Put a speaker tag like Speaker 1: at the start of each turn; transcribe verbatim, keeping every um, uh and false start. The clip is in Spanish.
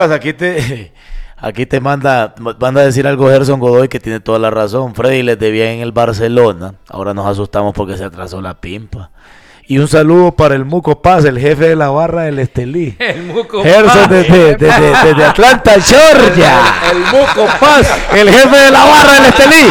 Speaker 1: Aquí te, aquí te manda, manda a decir algo Gerson Godoy que tiene toda la razón. Freddy les debía en el Barcelona. Ahora nos asustamos porque se atrasó la pimpa. Y un saludo para el Muco Paz, el jefe de la barra del Estelí.
Speaker 2: El Muco
Speaker 1: Gerson
Speaker 2: Paz.
Speaker 1: desde, desde, desde Atlanta, Georgia.
Speaker 2: El, el Muco Paz.
Speaker 1: El jefe de la barra del Estelí.